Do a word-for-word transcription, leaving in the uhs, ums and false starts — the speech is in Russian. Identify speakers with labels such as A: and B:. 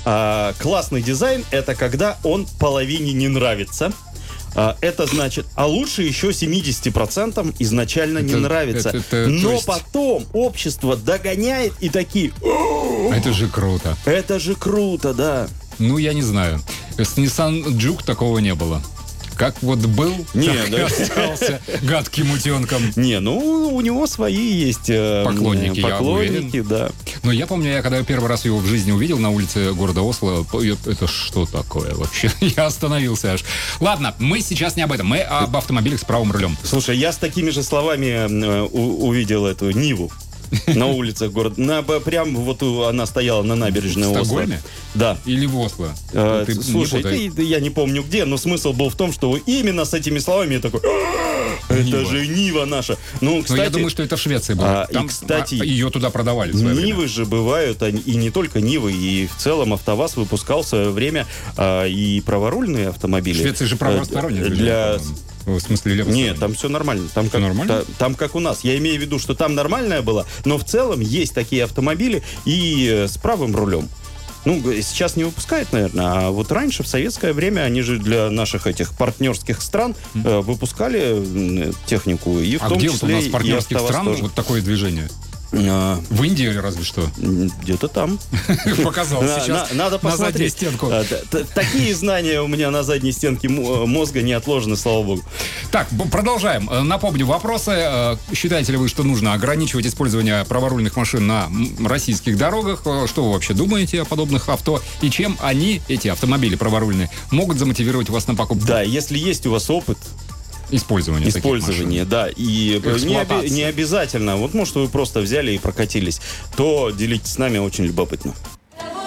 A: А, классный дизайн — это когда он половине не нравится. А, это значит, а лучше еще семьдесят процентов изначально это, не нравится. Это, это, Но есть... потом общество догоняет и такие...
B: Это же круто.
A: Это же круто, да.
B: Ну, я не знаю. С Nissan Juke такого не было. Как вот был,
A: не,
B: так
A: да.
B: и остался гадким утенком.
A: Не, ну, у него свои есть э,
B: поклонники,
A: поклонники,
B: я
A: да.
B: Но я помню, я когда первый раз его в жизни увидел на улице города Осло, это что такое вообще? Я остановился аж. Ладно, мы сейчас не об этом, мы об автомобилях с правым рулем.
A: Слушай, я с такими же словами э, у, увидел эту Ниву на улицах города. На, прям вот она стояла на набережной Осло. В
B: Стокгольме?
A: Да.
B: Или в Осло?
A: А, слушай, не ты, я не помню где, но смысл был в том, что именно с этими словами я такой... Это Нива. же Нива наша. Ну, кстати,
B: но я думаю, что это в Швеции было.
A: А,
B: Там,
A: и, кстати,
B: а, ее туда продавали в свое
A: Нивы
B: время.
A: же бывают, и не только Нивы, и в целом АвтоВАЗ выпускал в свое время а, и праворульные автомобили.
B: В Швеции же праворазсторонние.
A: Для...
B: В смысле, левосторонние?
A: Нет, там все нормально. Там
B: все
A: как,
B: нормально?
A: Та, там как у нас. Я имею в виду, что там нормальная была, но в целом есть такие автомобили и э, с правым рулем. Ну, сейчас не выпускают, наверное, а вот раньше, в советское время, они же для наших этих партнерских стран э, выпускали э, технику, и в
B: а
A: том
B: где
A: числе
B: вот у нас партнерских стран
A: тоже.
B: Вот такое движение?
A: А,
B: в Индии разве что?
A: Где-то там.
B: Показал сейчас
A: Надо посмотреть.
B: На заднюю стенку.
A: Такие знания у меня на задней стенке мозга не отложены, слава богу.
B: Так, продолжаем. Напомню вопросы. Считаете ли вы, что нужно ограничивать использование праворульных машин на российских дорогах? Что вы вообще думаете о подобных авто? И чем они, эти автомобили праворульные, могут замотивировать вас на покупку?
A: Да, если есть у вас опыт
B: Использование
A: Использование, да. И не, оби- не обязательно. Вот, может, вы просто взяли и прокатились. То делитесь с нами, очень любопытно.